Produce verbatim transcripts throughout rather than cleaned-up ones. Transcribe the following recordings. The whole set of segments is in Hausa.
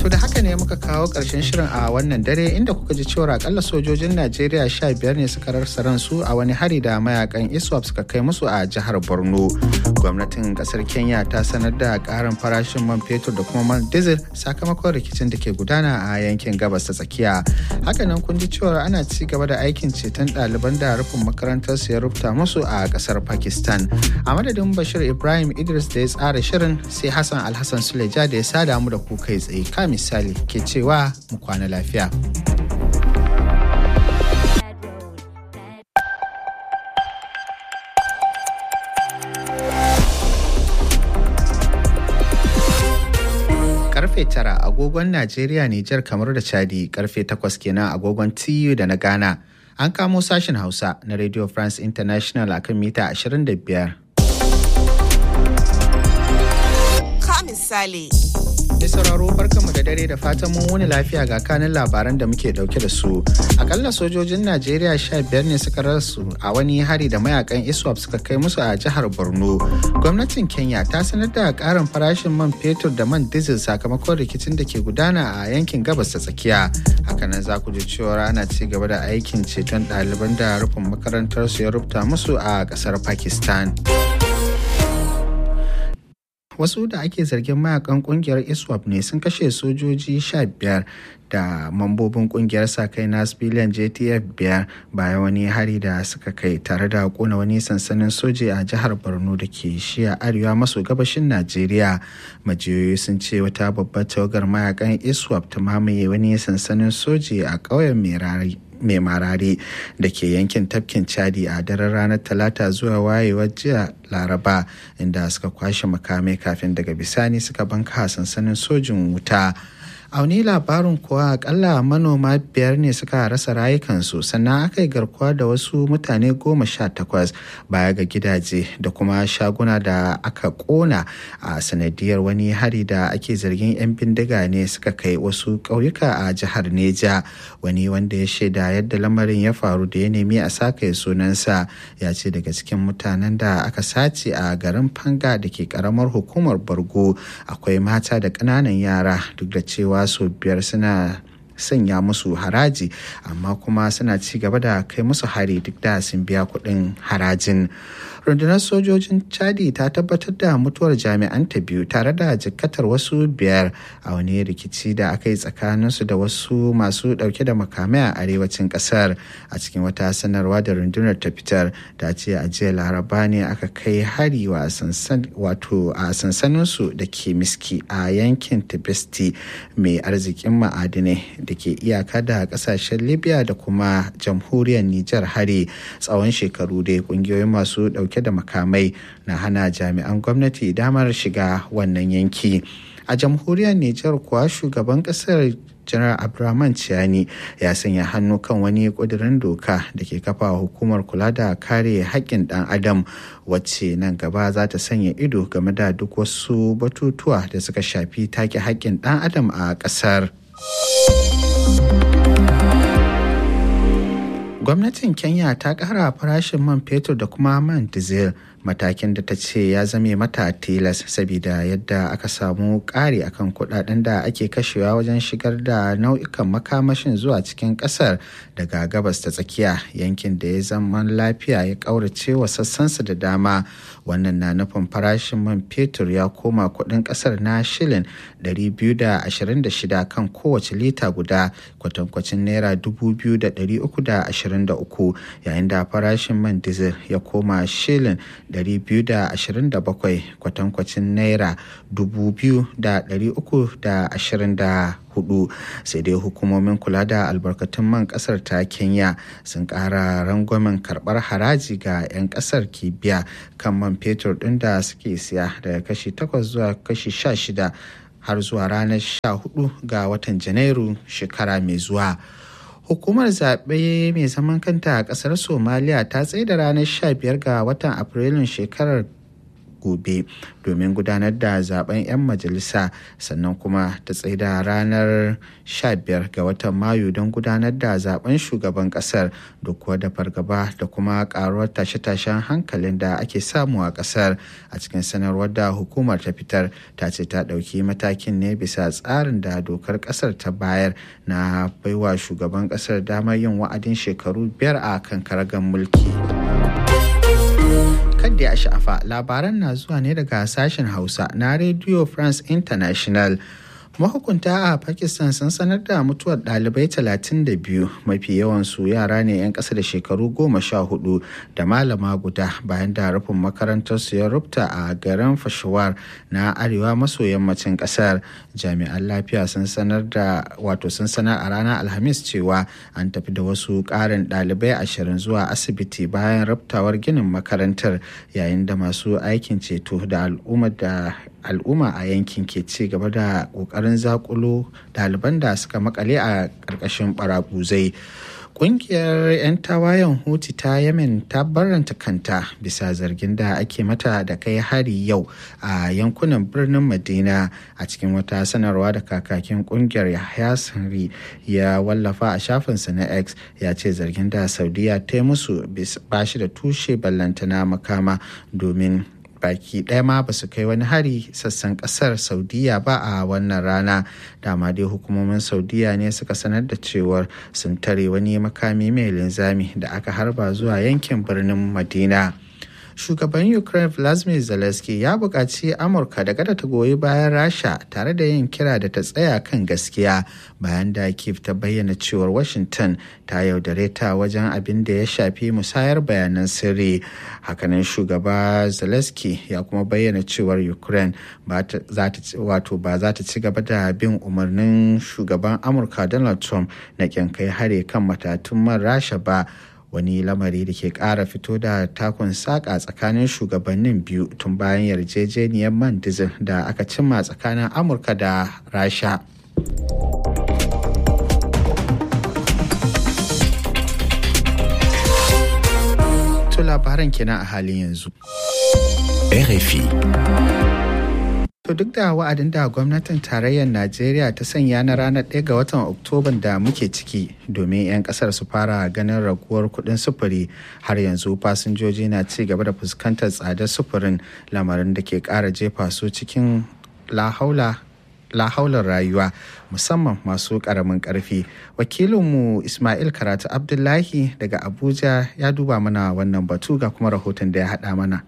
To da haka ne muka kawo ƙarshen shirin a wannan dare inda kuka ji cewa akalla sojojin Najeriya sha biyar ne suka rasa ransu a wani hari da mayakan ISWAP suka kai musu a jihar Borno. Gwamnatin ƙasar Kenya ta sanar da ƙarin farashin man fetur da kuma man diesel sakamakon rikicin da ke gudana a yankin gabas ta tsakiya. Hakanan kun ji cewa ana ci gaba da aikin ceton ɗaliban da rufin makarantar su ya rubuta musu a ƙasar Pakistan. A madadin Bashir Ibrahim Idris da ya tsara shirin sai Hassan Alhassan Suleja da ya sada mu da ku kai tsaye. Misali ke cewa mu kwana lafiya. Karfe tara agogon Najeriya, Nijar, kamar da Chadi, karfe takwas kenan agogon T U da na Ghana. An kamo sashen Hausa na Radio France International akan mita ashirin da biyar. Ka misali. Mai sauraro barkanmu da dare da fatan mun wuni lafiya ga kanin labaran da muke dauke da su. Akalla sojojin Najeriya sha biyar ne suka rasu a wani hari da mayakan ISWAP suka kai musu a jihar Borno. Gwamnatin Kenya ta sanar da karin farashin man fetur da man diesel sakamakon rikicin da ke gudana a yankin gabas ta tsakiya. Hakanan za ku ji cewa ana ci gaba da aikin ceton ɗaliban da rufin makarantar su ya rubuta musu a ƙasar Pakistan. Wasu da ake zargin mayakan kungiyar ISWAP ne sun kashe sojoji sha biyar da mambobin kungiyar sa-kai na civilian J T F biyar bayan wani hari da suka kai tare da kona wani sansanin soji a jihar Borno da ke shiya arewa maso gabashin Najeriya. Majiyoyi sun ce wata babbar tawagar mayakan ISWAP ta mamaye wani sansanin soji a ƙauyen Merari. mai marare da ke yankin tafkin Chadi a daren ranar talata zuwa wayewar jiya laraba inda suka kwashe makamai kafin daga bisani suka banka sansanin sojin wuta. A wani labarin kuwa akalla manoma biyar ne suka rasa rayukansu sannan aka yi garkuwa da wasu mutane goma sha takwas baya ga gidaje da kuma shaguna da aka kona a sanadiyar wani hari da ake zargin 'yan bindiga ne suka kai wasu ƙauyuka a jihar Neja. Wani wanda ya shaida yadda lamarin ya faru da ya nemi a saka sunansa ya ce daga cikin mutanen da aka sace a garin Fanga da ke karamar hukumar Bargo akwai mata da ƙananan yara, duk da cewa sau biyar suna sanya musu haraji amma kuma suna ci gaba da kai musu hari duk da sun biya kuɗin harajin. Rundunar sojojin Chadi ta tabbatar da mutuwar jami'an ta biyu tare da jikkatar wasu biyar a wani rikici da aka yi tsakaninsu da wasu masu ɗauke da makamai a arewacin ƙasar. A cikin wata sanarwa da rundunar ta fitar ta ce a jiya laraba ne aka kai hari wa wato a sansaninsu da ke Miski a yankin Tibesti mai arzikin ma'adinai da ke iyaka da ƙasashen Libya da kuma jamhuriyar Nijar hari. Tsawon shekaru dai ƙungiyoyin masu ɗauke dauke da makamai na hana jami'an gwamnati damar shiga wannan yanki. A jamhuriyar Nijar kuwa shugaban kasar Janar Abdurrahman Chiani ya sanya hannu kan wani ƙudurin doka da ke kafa hukumar kula da kare haƙƙin ɗan adam wacce nan gaba za ta sanya ido game da duk wasu batutuwa da suka shafi take haƙƙin ɗan adam a ƙasar. Gwamnatin Kenya ta ƙara farashin man fetur da kuma man diesel, matakin da ta ce ya zame mata tilas saboda yadda aka samu ƙari akan kuɗaɗen da ake kashewa wajen shigar da nau'ikan makamashin zuwa cikin ƙasar daga gabas ta tsakiya, yankin da ya zama lafiya ya ƙaurace wa sassansa da dama. Wannan na nufin farashin man fetur ya koma kuɗin ƙasar na shilin ɗari biyu da ashirin da shida kan kowace lita guda, kwatankwacin naira dubu biyu da ɗari uku da ashirin da uku, yayin da farashin man diesel ya koma shilin ɗari biyu da ashirin da bakwai, kwatankwacin naira dubu biyu da ɗari uku da ashirin da hudu. Sai dai hukumomin kula da albarkatun man kasar ta Kenya sun kara rangwamen karbar haraji ga 'yan kasar ke biya kan man fetur din da suke siya daga kashi takwas zuwa kashi sha shida har zuwa ranar sha hudu ga watan Janairu shekara mai zuwa. Hukumar zaɓe mai zaman kanta a ƙasar Somaliya ta tsaida ranar sha biyar ga watan Afrilun shekarar gobe domin gudanar da zaben 'yan majalisa, sannan kuma ta tsaida ranar sha biyar ga watan Mayu don gudanar da zaben shugaban kasar, duk kuwa da fargaba da kuma karuwar tashe-tashen hankalin da ake samu a kasar. A cikin sanarwar da hukumar ta fitar, ta ce ta ɗauki matakin ne bisa tsarin da dokar kasar ta bayar na baiwa shugaban kasar damar yin wa'adin shekaru biyar a kan karagar mulki. Kadda ya sha'afa, labaran na zuwa ne daga sashen Hausa na Radio France International. Mahukunta a Pakistan sun sanar da mutuwar ɗalibai talatin da biyu, mafi yawansu yara ne 'yan ƙasa da shekaru goma sha hudu, da malama guda bayan da rufin makarantarsu ya rufta a garin Peshawar na arewa maso yammacin ƙasar. Jami'an lafiya sun sanar da wato sun sanar a ranar Alhamis cewa an tafi da wasu ƙarin ɗalibai ashirin zuwa asibiti bayan ruftawar ginin makarantar, yayin da masu aikin ceto da al'ummar da al'umma a yankin ke ci gaba da kokarin zakulo ɗaliban da suka makale a ƙarƙashin baraguzai. Ƙungiyar 'yan tawayen Houthi ta Yemen ta barranta kanta bisa zargin da ake mata da kai hari yau a yankunan birnin Madina. A cikin wata sanarwa da kakakin ƙungiyar Yahya Sanri ya wallafa a shafinsa na X, ya ce zargin da Saudiya ta yi musu ba shi da tushe ballantana makama, domin baki ɗaya ma ba su kai wani hari sassan ƙasar Saudiya ba a wannan rana. Dama dai hukumomin Saudiya ne suka sanar da cewar sun tare wani makami mai linzami da aka harba zuwa yankin birnin Madina. Shugaban Ukraine Volodymyr Zelensky ya buƙaci Amurka da kada ta goyi bayan Rasha, tare da yin kira da ta tsaya kan gaskiya, bayan da Kyiv ta bayyana cewar Washington ta yaudare ta wajen abin da ya shafi musayar bayanan sirri. Hakanan shugaba Zelensky ya kuma bayyana cewar Ukraine ba za ta ci gaba da bin umarnin shugaban Amurka Donald Trump na ƙin kai hare kan matatun man Rasha ba, wani lamari da ke ƙara fito da takun saƙa tsakanin shugabannin biyu tun bayan yarjejeniyar man diesel da aka cimma tsakanin Amurka da Rasha. To labaran kenan a halin yanzu. R F I. To duk da wa'adin da gwamnatin tarayyar Najeriya ta sanya na ranar ɗaya ga watan Oktoban da muke ciki domin 'yan ƙasar su fara ganin raguwar kuɗin sufuri, har yanzu fasinjoji na ci gaba da fuskantar tsadar sufurin, lamarin da ke ƙara jefa su cikin lahaula lahaular rayuwa, musamman masu ƙaramin ƙarfi. Wakilinmu Ismail Karatu Abdullahi daga Abuja ya duba mana wannan batu, ga kuma rahoton da ya haɗa mana.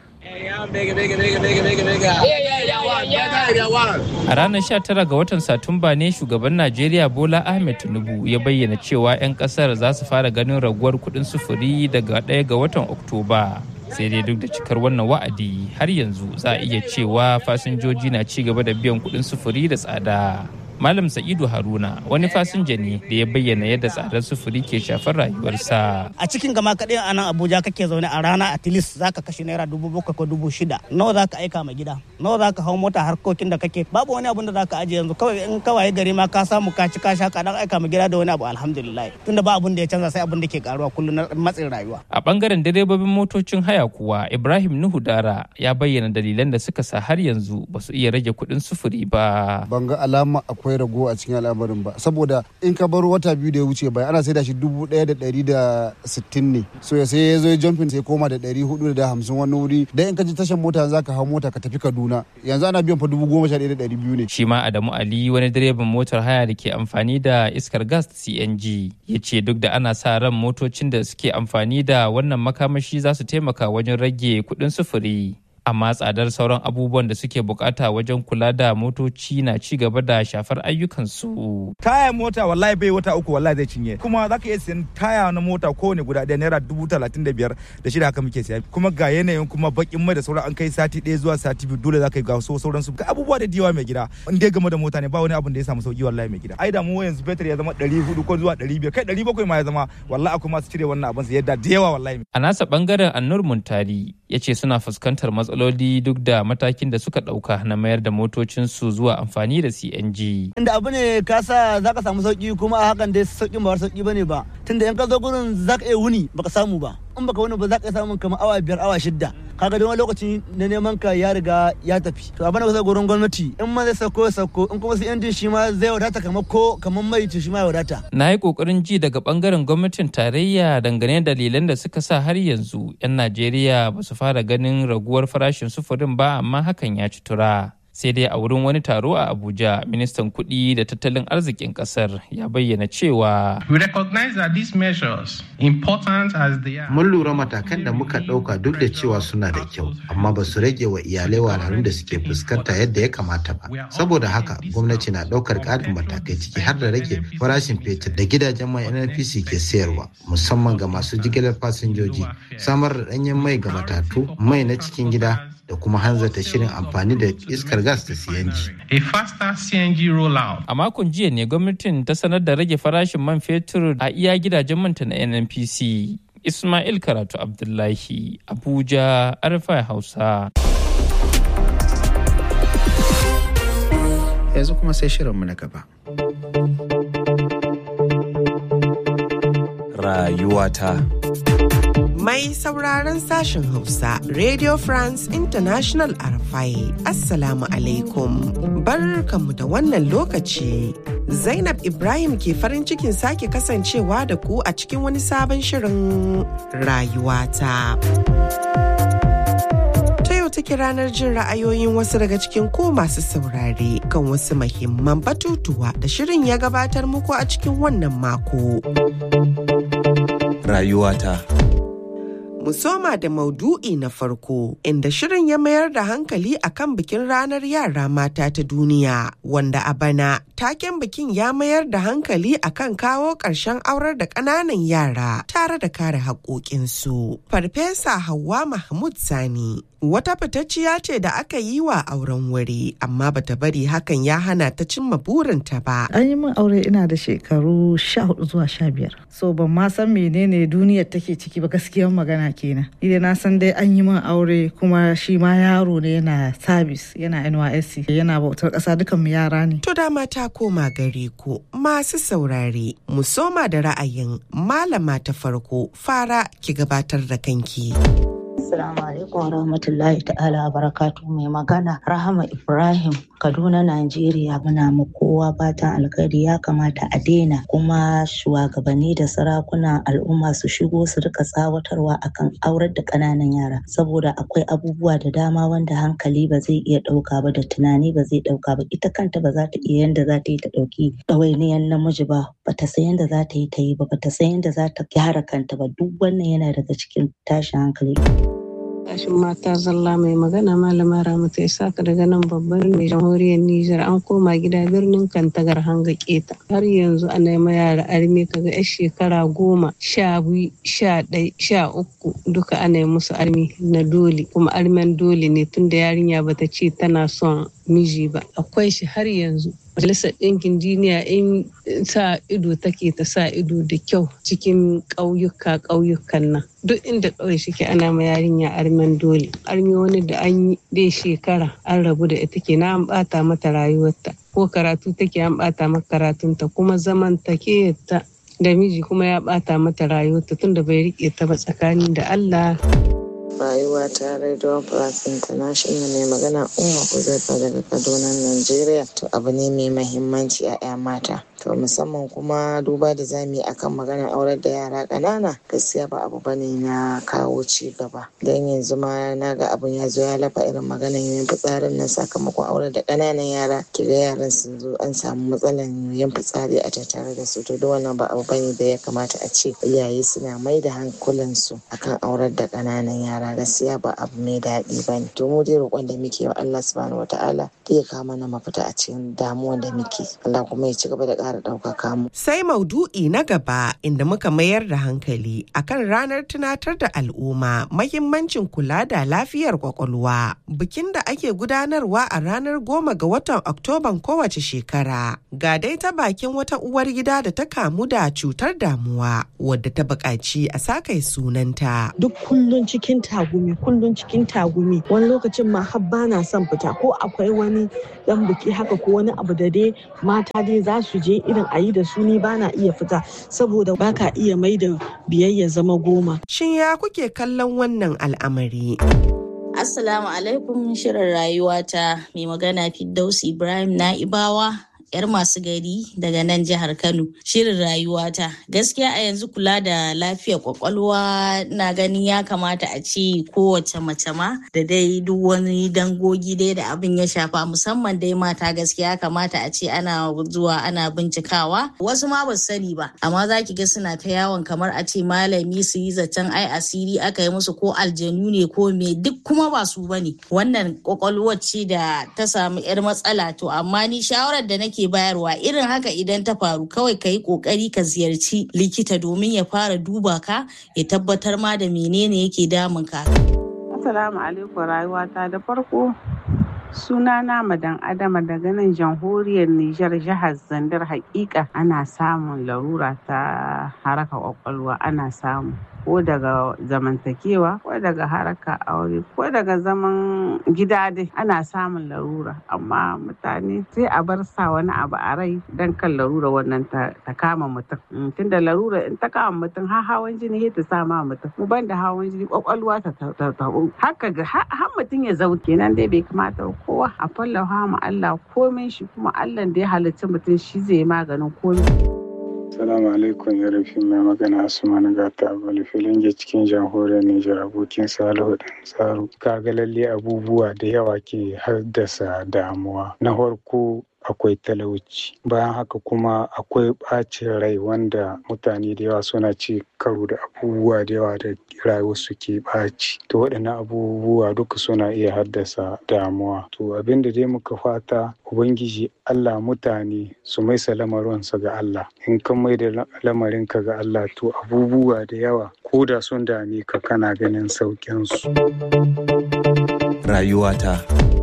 A ranar sha tara ga watan Satumba ne shugaban Najeriya Bola Ahmed Tinubu ya bayyana cewa 'yan kasar za su fara ganin raguwar kuɗin sufuri daga ɗaya ga watan Oktoba. Sai dai duk da cikar wannan wa'adi, har yanzu za a iya cewa fasinjoji na ci gaba da biyan kuɗin sufuri da tsada. Malam Sa'idu Haruna wani fasinja ne da ya bayyana yadda tsadar sufuri ke shafar rayuwarsa. A cikin gama kaɗai a nan Abuja kake zaune a rana at least zaka kashe naira dubu bakwai ko dubu shida. Nawa zaka aika ma gida? Nawa zaka hau mota harkokin da kake? Babu wani abun da zaka aje yanzu, kawai in kawai gari ma ka samu ka ci ka sha ka dan aika ma gida da wani abu, alhamdulillah. Tunda ba abun da ya canza sai abun da ke karuwa kullum na matsin rayuwa. A bangaren direbobin motocin haya kuwa, Ibrahim Nuhu Dara ya bayyana dalilan da suka sa har yanzu ba su iya rage kuɗin sufuri ba. Ban ga alama akwai rago a cikin al'amarin ba, saboda in ka bar wata biyu da ya wuce bai ana sai da shi dubu ɗaya da ɗari da sittin ne, so ya sai ya zo jumping sai koma da ɗari hudu da hamsin wani wuri, dan in ka ji tashan mota za ka hau mota ka tafi Kaduna yanzu ana biyan fa dubu goma sha ɗaya da ɗari biyu ne. Shi ma Adamu Ali wani direban motar haya da ke amfani da iskar gas C N G ya ce duk da ana sa ran motocin da suke amfani da wannan makamashi za su taimaka wajen rage kuɗin sufuri, amma tsadar sauran abubuwan da suke bukata wajen kula da motoci na ci gaba da shafar ayyukansu. Taya mota wallahi bai wata uku wallahi zai cinye, kuma za ka iya siyan taya na mota kowane guda ɗaya naira dubu talatin da biyar da shida haka muke siya, kuma ga yanayin kuma bakin mai da sauran an kai sati ɗaya zuwa sati biyu dole za ka yi ga so sauran su ga abubuwa da diyawa mai gida. In dai game da mota ne ba wani abun da ya samu sauki wallahi mai gida. Ai da mu yanzu fetur ya zama ɗari hudu ko zuwa ɗari biyar kai ɗari bakwai ma ya zama, wallahi akwai masu cire wannan abin su yadda da yawa wallahi. A nasa bangaren Annur Muntari ya ce suna fuskantar matsaloli duk da matakin da suka ɗauka na mayar da motocinsu zuwa amfani da C N G. Inda abu ne ka sa za ka samu sauki, kuma a hakan dai sauƙin ba sauƙi ba ne ba, tunda in ka zo gurin za ka iya wuni baka samu ba, in baka wuni ba za ka iya samun kamar awa biyar awa shidda, kaga don lokaci na neman ka ya riga ya tafi to abin da kusa gurin gwamnati in ma zai sako sako in kuma sai injin shi ma zai wadata kamar ko kamar mai shi ma ya wadata. Na yi kokarin ji daga bangaren gwamnatin tarayya dangane da dalilan da suka sa har yanzu 'yan Najeriya ba su fara ganin raguwar farashin sufurin ba, amma hakan ya ci tura. Sai dai a wurin wani taro a Abuja, ministan kuɗi da tattalin arzikin ƙasar ya bayyana cewa We recognize that these measures, important as they are, mun lura matakan da muka ɗauka duk da cewa suna da kyau, amma ba su rage wa iyalai wahalhalun da suke fuskanta yadda ya kamata ba. Saboda haka gwamnati na ɗaukar ƙarin matakai ciki har da rage farashin fetur da gidajen mai N N P C ke sayarwa, musamman ga masu jigilar fasinjoji, samar da ɗanyen mai ga matatu, mai na cikin gida da kuma hanzarta shirin amfani da iskar gas da C N G. A faster C N G rollout. A makon jiya ne gwamnatin ta sanar da rage farashin man fetur a iya gidajen manta na N N P C. Ismail Karatu Abdullahi, Abuja, R F I Hausa. Yanzu kuma sai shirinmu na gaba. Rayuwata. Mai sauraron sashen Hausa, Radio France International R F I, Assalamu alaikum. Barkanmu da wannan lokaci. Zainab Ibrahim ke farin cikin sake kasancewa da ku a cikin wani sabon shirin rayuwata. Ta yau take ranar jin ra'ayoyin wasu daga cikin ku masu saurare kan wasu muhimman batutuwa da shirin ya gabatar muku a cikin wannan mako. Rayuwata. Mu soma da maudu'i na farko, inda shirin ya mayar da hankali akan bikin ranar yara mata ta duniya, wanda a bana taken bikin ya mayar da hankali akan kawo ƙarshen aurar da ƙananan yara tare da kare haƙoƙinsu. Farfesa Hauwa Mahmud Sani wata fitacciya ce da aka yi wa auren wuri, amma bata bari hakan ya hana ta cimma burinta ba. An yi min aure ina da shekaru sha hudu zuwa sha biyar. So ban ma san menene duniyar take ciki ba, gaskiyar magana kenan. Idan na san dai an yi min aure, kuma shi ma yaro ne, yana sabis, yana N Y S C, yana bautar ƙasa, dukan mu yara ne. To dama ta koma gare ku masu saurare, mu soma da ra'ayin malama ta farko. Fara ki gabatar da kanki. Assalamu alaikum wa rahmatullahi ta'ala wa barakatuhu. Mai magana Rahama Ibrahim, Kaduna, Najeriya. Muna mu kowa fatan alkhairi. Ya kamata a daina, kuma shugabanni da sarakunan al'umma su shigo su rika tsawatarwa akan aurar da ƙananan yara, saboda akwai abubuwa da dama wanda hankali ba zai iya ɗauka ba, da tunani ba zai ɗauka ba. Ita kanta ba za ta iya yanda za ta yi ta ɗauki ɗawainiyar namiji ba, ba ta san yanda za ta yi ta yi ba, ba ta san yanda za ta gyara kanta ba. Duk wannan yana daga cikin tashin hankali. Tashin mata zalla. Mai magana malama Ramatu Isaka daga nan babbar mai jamhuriyar Nijar. An koma gida birnin Kantagar hanga keta. Har yanzu ana yi ma yara arme, kaga yar shekara goma, sha biyu, sha ɗaya, sha uku duka ana yi musu arme na dole, kuma armen dole ne tunda yarinya bata ce tana son miji ba. Akwai shi har yanzu. Majalisar Ɗinkin Duniya in sa ido take ta sa ido da kyau cikin ƙauyuka ƙauyukan nan. Duk inda ƙauye shike ana ma yarinya armen dole. Arme wani da an yi dai shekara an rabu da ita kenan, an ɓata mata rayuwarta. Ko karatu take an ɓata mata karatunta, kuma zaman take ta da miji kuma ya ɓata mata rayuwarta tunda bai riƙe ta ba tsakanin da Allah. Rayuwa ta Radio France International. Mai magana Umma Huzaifa daga Kaduna, Najeriya. To abu ne mai mahimmanci a 'ya mata. To musamman kuma duba da zami akan maganar aurar da yara ƙanana, gaskiya ba abu bane na kawo ci gaba. Dan yanzu ma na ga abun ya zo ya lafa irin maganar yin fitsarin nan sakamakon aurar da ƙananan yara. Kiga yaran sun zo an samu matsalan yin fitsari a tattare da su. To duk wannan ba abu bane da ya kamata a ce iyaye suna mai da hankulansu akan aurar da ƙananan yara. Gaskiya ba abu mai daɗi ba ne. To mu dai roƙon da muke wa Allah subhanahu wataala ya kawo mana mafita a cikin damuwan da muke. Allah kuma ya ci gaba da ƙara ɗaukaka mu. Sai maudu'i na gaba, inda muka mayar da hankali akan ranar tunatar da al'umma mahimmancin kula da lafiyar kwakwalwa. Bikin da ake gudanarwa a ranar goma ga watan Oktoban kowace shekara. Ga dai ta bakin wata uwar gida da ta kamu da cutar damuwa, wadda ta buƙaci a sakai sunanta. Duk kullun cikin tagumi, kullun cikin tagumi. Wani lokacin ma har ba na son fita, ko akwai wani dan biki haka ko wani abu da dai mata dai za su je irin a yi da su, ni ba na iya fita saboda ba ka iya mai da biyayya zama goma. Shin ya kuke kallon wannan al'amari? Assalamu alaikum, shirin rayuwata, mai magana Firdausi Ibrahim Na'ibawa. Yar masu gari daga nan jihar Kano. Shirin rayuwata. Gaskiya a yanzu kula da lafiyar kwakwalwa na gani ya kamata a ce kowace mace ma da dai duk wani dangogi dai da abin ya shafa, musamman dai mata, gaskiya kamata a ce ana zuwa ana bincikawa. Wasu ma ba su sani ba, amma za ki ga suna ta yawon kamar a ce malami su yi zaton ai asiri aka yi musu ko aljanu ne ko me, duk kuma ba su bane. Wannan kwakwalwar ce da ta samu yar matsala. To amma ni shawarar da nake bayarwa irin haka idan ta faru kawai ka yi kokari ka ziyarci likita domin ya fara duba ka ya tabbatar ma da menene yake damun ka. Assalamu alaikum rayuwata, da farko sunana Madan Adama daga nan jamhuriyar Nijar jihar Zandar. Hakika ana samun larura ta haraka kwakwalwa, ana samu ko daga zamantakewa ko daga haraka aure ko daga zaman gida dai ana samun larura, amma mutane sai a bar sa wani abu a rai don kan larura wannan ta kama mutum. Tunda larura in ta kama mutum har hawan jini ta sa ma mutum, mu ban da hawan jini kwakwalwa ta tabu haka ga har mutum ya zau. Kenan dai bai kamata kowa a fallafa ma Allah komai shi, kuma Allah da ya halicci mutum shi zai maganin komai. Salamu alaikum, ya rafi mai magana Asman Gata Bali Filinge cikin jamhuriyar Nijar, abokin Salihu Dan Tsaro. Kaga lalle abubuwa da yawa ke haddasa damuwa. Na farko akwai talauci, bayan haka kuma akwai ɓacin rai wanda mutane da yawa suna ci karo da abubuwa da yawa da rayuwar su ke ɓaci. To waɗannan abubuwa duka suna iya haddasa damuwa. To abin da dai muka fata Ubangiji Allah mutane su maisa lamarinsa ga Allah. In kan mai da lamarinka ga Allah to abubuwa da yawa ko da sun dame ka kana ganin sauƙinsu. Rayuwata.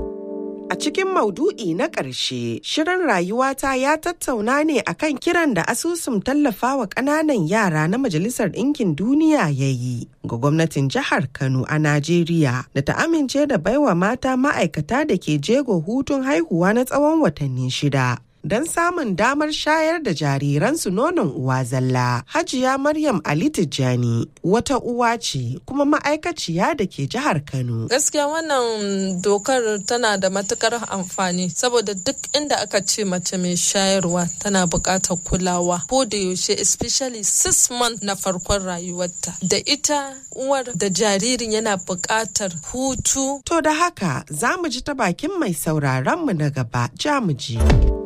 A cikin maudu'i na ƙarshe, shirin rayuwata ya tattauna ne akan kiran da asusun tallafawa ƙananan yara na Majalisar Ɗinkin Duniya ya yi ga gwamnatin jihar Kano a Najeriya da ta amince da baiwa mata ma'aikata da ke jego hutun haihuwa na tsawon watanni shida. Don samun damar shayar da jariransu nonon uwa zalla. Hajiya Maryam Ali Tijjani wata uwa ce kuma ma'aikaciya da ke jihar Kano. Gaskiya wannan dokar tana da matukar amfani saboda duk inda aka ce mace mai shayarwa tana buƙatar kulawa ko da yaushe, especially six months na farkon rayuwarta. Da ita uwar da jaririn yana buƙatar hutu. To da haka za mu ji ta bakin mai sauraron mu na gaba, jamuji.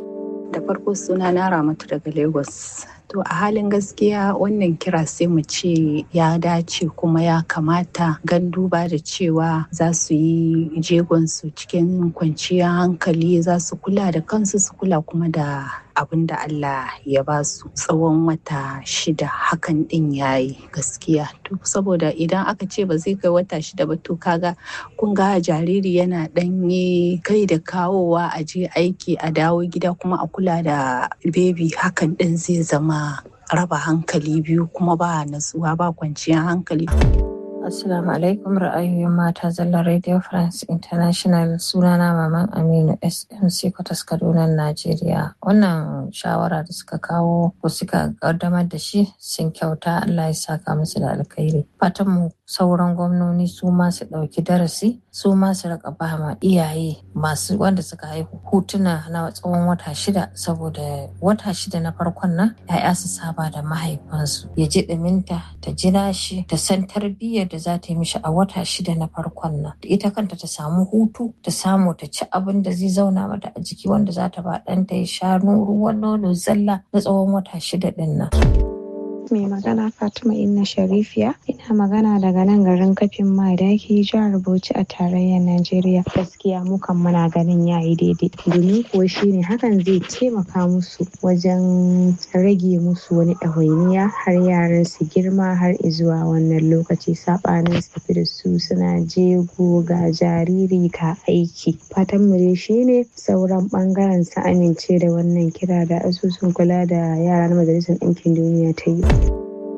Da farko suna na Ramatu daga Lagos. To a halin gaskiya wannan kira sai mu ce ya dace kuma ya kamata, gan duba da cewa za su yi jegonsu cikin kwanciyar hankali, za su kula da kansu su kula kuma da abin da Allah ya ba su tsawon wata shida. Hakan din yayi gaskiya, to saboda idan aka ce ba zai kai wata shida ba, to kaga kun ga jariri yana ɗanye kai da kawowa, a je aiki a dawo gida kuma a kula da bebi. Hakan din zai zama raba hankali biyu kuma ba natsuwa ba kwanciyar hankali. Assalamu alaikum, ra'ayoyin mata zalla Radio France International. Sunana Maman Aminu S M C Kwatas Kaduna, Najeriya. Wannan shawara da suka kawo ko suka kaddamar da shi sun kyauta, Allah ya saka musu da alkhairi. Fatan mu sauran gwamnoni su ma su ɗauki darasi, su ma su rika ba ma iyaye masu wanda suka haihu hutuna na tsawon wata shida, saboda wata shida na farkon nan ya'ya su saba da mahaifansu, ya ji ɗuminta, ta jira shi, ta san tarbiyyar da za ta yi mishi a wata shida na farkon nan. Ita kanta ta samu hutu, ta samu ta ci abin da zai zauna mata a jiki, wanda za ta ba ɗanta ya sha ruwan nono zalla na tsawon wata shida ɗin nan. Mai magana Fatima Inna Sharifiya, ina magana daga nan garin Kafin Madaki, jihar Bauchi a tarayyar Najeriya. Gaskiya mu kan muna ganin yayi daidai, domin kuwa shine hakan zai taimaka musu wajen rage musu wani ɗawainiya har yaran su girma har izuwa wannan lokaci, saɓanin su tafi da su suna jego ga jariri ka aiki. Fatan mu dai shine sauran ɓangaren su amince da wannan kira da asusun kula da yara na Majalisar Ɗinkin Duniya ta yi.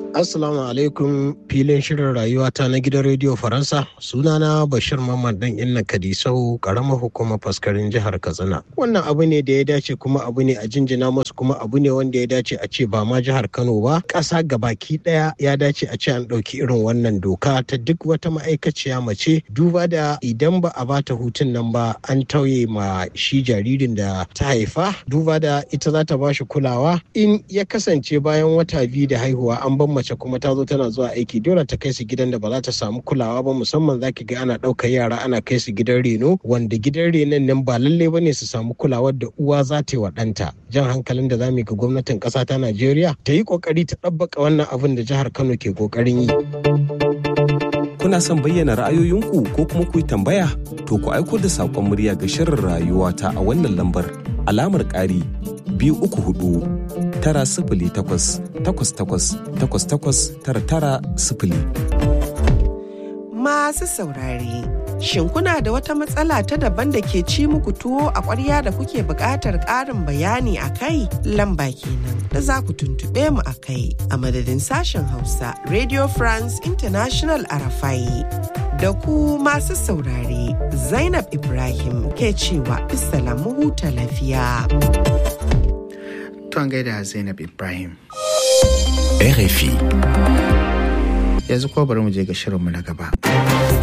Assalamu alaikum filin shirin rayuwata na gidan rediyo Faransa. Sunana Bashir Mamman dan Inna Kadisau, karamar hukumar faskarin jihar Katsina. Wannan abu ne da ya dace kuma abu ne a jinjina masu kuma abu ne wanda ya dace a ce ba ma jihar Kano ba. Ƙasa gabaki ɗaya ya dace a ce an ɗauki irin wannan doka ta duk wata ma'aikaciya mace duba da idan ba a bata hutun nan ba an tauye ma shi jaririn da ta haifa duba da ita za ta ba shi kulawa in ya kasance bayan wata biyu da haihuwa an ban mace kuma ta zo tana zuwa aiki dole ta kai su gidan da ba za ta samu kulawa ba musamman zaki ga ana ɗaukar yara ana kai su gidan reno wanda gidan renon nan ba lalle ba ne su samu kulawar da uwa za ta yi wa ɗanta. Jan hankalin da za mu yi ga gwamnatin ƙasa ta Najeriya ta yi ƙoƙari ta ɗabbaka wannan abin da jihar Kano ke ƙoƙarin yi. Kuna son bayyana ra'ayoyinku ko kuma ku yi tambaya? To ku aiko da saƙon murya ga shirin rayuwata a wannan lambar alamar ƙari biyu uku hudu tara sifili takwas takwas takwas takwas takwas tara tara sifili. Masu saurare, shin kuna da wata matsala ta daban da ke ci muku tuwo a ƙwarya da kuke buƙatar ƙarin bayani a kai? Lamba kenan da za ku tuntuɓe mu a kai a madadin sashen Hausa Radio France International Arafai. Da ku masu saurare, Zainab Ibrahim ke cewa bisalamu huta lafiya. Tuwan gaida Zainab Ibrahim. R F I. Yanzu ko bari mu je ga shirinmu na gaba.